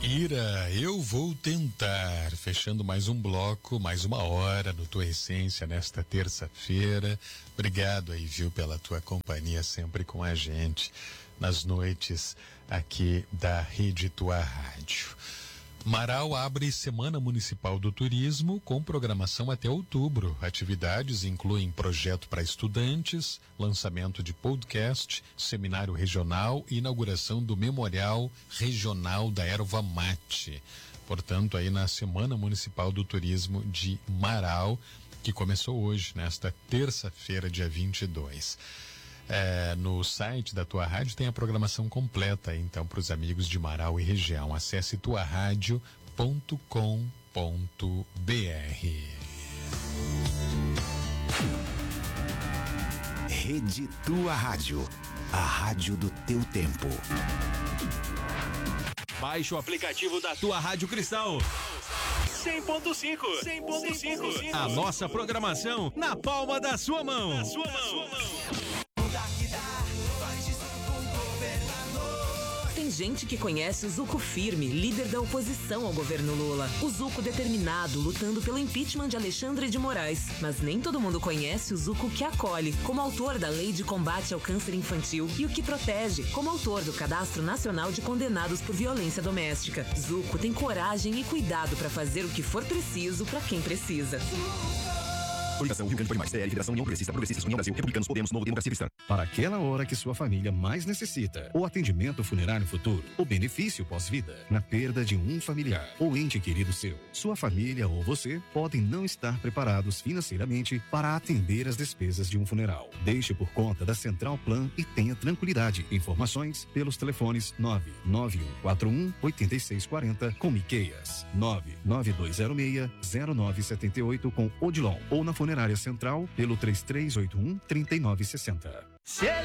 Ira, eu vou tentar, fechando mais um bloco, mais uma hora no Tua Essência nesta terça-feira. Obrigado aí, viu, pela tua companhia sempre com a gente nas noites aqui da Rede Tua Rádio. Marau abre Semana Municipal do Turismo com programação até outubro. Atividades incluem projeto para estudantes, lançamento de podcast, seminário regional e inauguração do Memorial Regional da Erva Mate. Portanto, aí na Semana Municipal do Turismo de Marau, que começou hoje, nesta terça-feira, dia 22. No site da Tua Rádio tem a programação completa, então, para os amigos de Marau e região. Acesse tuaradio.com.br. Rede Tua Rádio, a rádio do teu tempo. Baixe o aplicativo da Tua Rádio Cristal. 100.5. A nossa programação na palma da sua mão. Tem gente que conhece o Zucco firme, líder da oposição ao governo Lula. O Zucco determinado, lutando pelo impeachment de Alexandre de Moraes. Mas nem todo mundo conhece o Zucco que acolhe, como autor da Lei de Combate ao Câncer Infantil, e o que protege, como autor do Cadastro Nacional de Condenados por Violência Doméstica. Zucco tem coragem e cuidado para fazer o que for preciso para quem precisa. Coligação Rio Grande Pode Mais, DL, Federação União Progressista, Progressistas, União Brasil, Republicanos, Podemos, Novo Democracia Cristã. Para aquela hora que sua família mais necessita, o atendimento funerário futuro, o benefício pós-vida, na perda de um familiar ou ente querido seu, sua família ou você podem não estar preparados financeiramente para atender as despesas de um funeral. Deixe por conta da Central Plan e tenha tranquilidade. Informações pelos telefones 99141-8640 com Miqueias, 99206-0978 com Odilon ou na Funerária Central pelo 3381-3960.